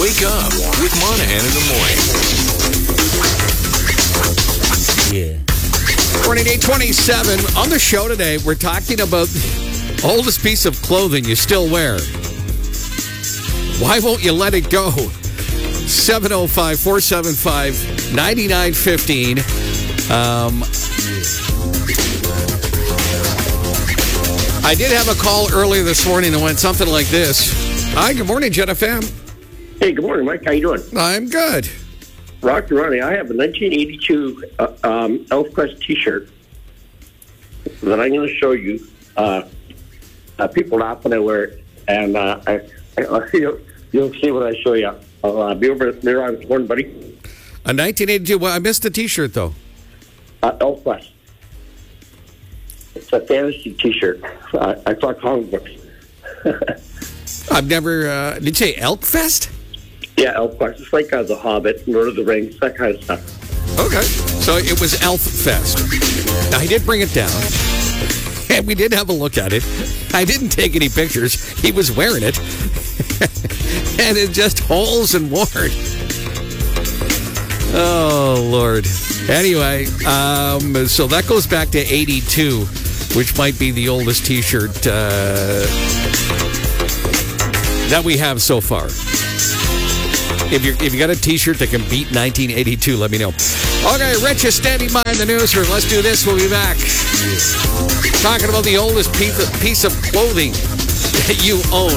Wake up with Monahan in the morning. Yeah. Morning 8:27. On the show today, we're talking about the oldest piece of clothing you still wear. Why won't you let it go? 705-475-9915. I did have a call earlier this morning that went something like this. Hi, good morning, Jet FM. Hey, good morning, Mike. How you doing? I'm good. Rock and Ronnie, I have a 1982 Elfquest T-shirt that I'm going to show you. People laugh when I wear it, and you'll see what I show you. I'll be over there on the horn, buddy. A 1982. Well, I missed the T-shirt though. Elfquest. It's a fantasy T-shirt. I thought comic books. I've never. Did you say Elkfest? Yeah, Elfquest. It's like The Hobbit, Lord of the Rings, that kind of stuff. Okay, so it was Elffest. Now, he did bring it down, and we did have a look at it. I didn't take any pictures. He was wearing it, and it's just holes and worn. Oh, Lord. Anyway, so that goes back to 82, which might be the oldest T-shirt that we have so far. If you got a T-shirt that can beat 1982, let me know. Okay, Rich is standing by in the newsroom. Let's do this. We'll be back. Talking about the oldest piece of clothing that you own.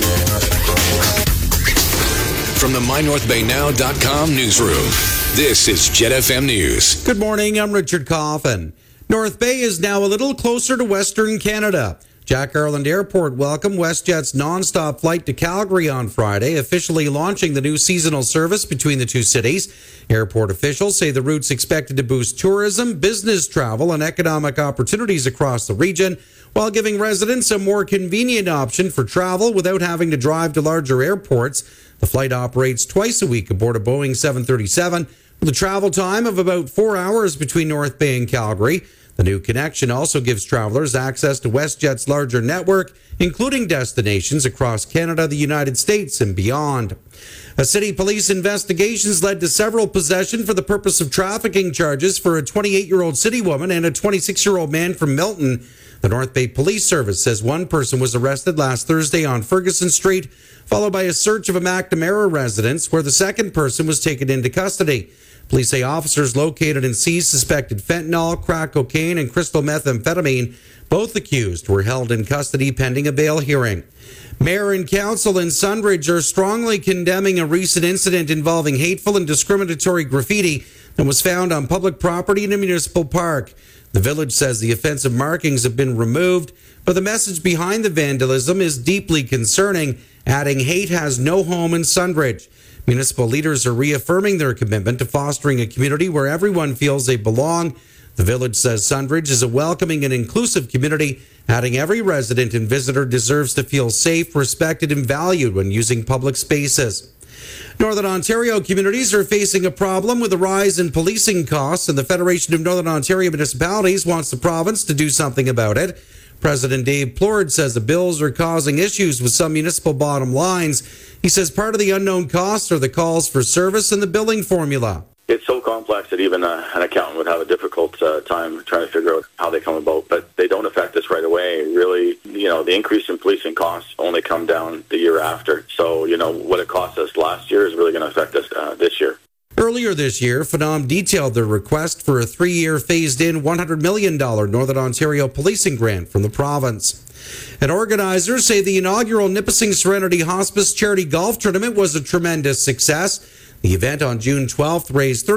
From the MyNorthBayNow.com newsroom, this is Jet FM News. Good morning, I'm Richard Coffin. North Bay is now a little closer to Western Canada. Jack Ireland Airport welcomed WestJet's non-stop flight to Calgary on Friday, officially launching the new seasonal service between the two cities. Airport officials say the route's expected to boost tourism, business travel, and economic opportunities across the region, while giving residents a more convenient option for travel without having to drive to larger airports. The flight operates twice a week aboard a Boeing 737, with a travel time of about 4 hours between North Bay and Calgary. The new connection also gives travelers access to WestJet's larger network, including destinations across Canada, the United States, and beyond. A city police investigations led to several possession for the purpose of trafficking charges for a 28-year-old city woman and a 26-year-old man from Milton. The North Bay Police Service says one person was arrested last Thursday on Ferguson Street, followed by a search of a McNamara residence where the second person was taken into custody. Police say officers located and seized suspected fentanyl, crack cocaine, and crystal methamphetamine. Both accused were held in custody pending a bail hearing. Mayor and council in Sundridge are strongly condemning a recent incident involving hateful and discriminatory graffiti that was found on public property in a municipal park. The village says the offensive markings have been removed, but the message behind the vandalism is deeply concerning, adding hate has no home in Sundridge. Municipal leaders are reaffirming their commitment to fostering a community where everyone feels they belong. The village says Sundridge is a welcoming and inclusive community, adding every resident and visitor deserves to feel safe, respected, and valued when using public spaces. Northern Ontario communities are facing a problem with a rise in policing costs, and the Federation of Northern Ontario Municipalities wants the province to do something about it. President Dave Plord says the bills are causing issues with some municipal bottom lines. He says part of the unknown costs are the calls for service and the billing formula. It's so complex that even an accountant would have a difficult time trying to figure out how they come about, but they don't affect us right away. Really, the increase in policing costs only come down the year after. So, what it cost us last year is really going to affect us this year. Earlier this year, Phenom detailed their request for a 3-year phased-in $100 million Northern Ontario policing grant from the province. And organizers say the inaugural Nipissing Serenity Hospice Charity Golf Tournament was a tremendous success. The event on June 12th raised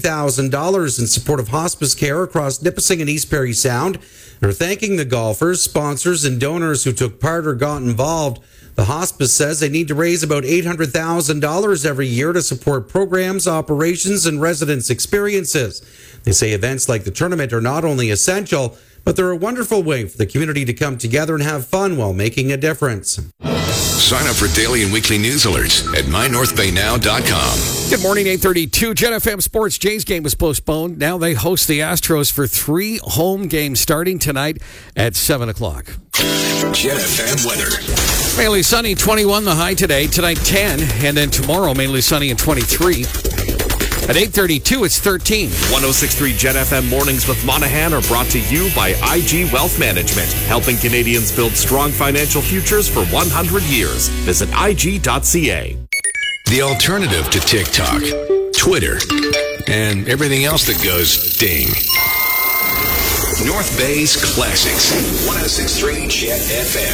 $32,000 in support of hospice care across Nipissing and East Parry Sound. They're thanking the golfers, sponsors, and donors who took part or got involved. The hospice says they need to raise about $800,000 every year to support programs, operations, and residents' experiences. They say events like the tournament are not only essential, but they're a wonderful way for the community to come together and have fun while making a difference. Sign up for daily and weekly news alerts at mynorthbaynow.com. Good morning, 8:32. Jet FM Sports. Jays game was postponed. Now they host the Astros for 3 home games starting tonight at 7 o'clock. Jet FM weather. Mainly sunny, 21 the high today. Tonight 10, and then tomorrow mainly sunny and 23. At 8:32, it's 13. 106.3 Jet FM Mornings with Monahan are brought to you by IG Wealth Management, helping Canadians build strong financial futures for 100 years. Visit IG.ca. The alternative to TikTok, Twitter, and everything else that goes ding. North Bay's Classics. 106.3 Jet FM.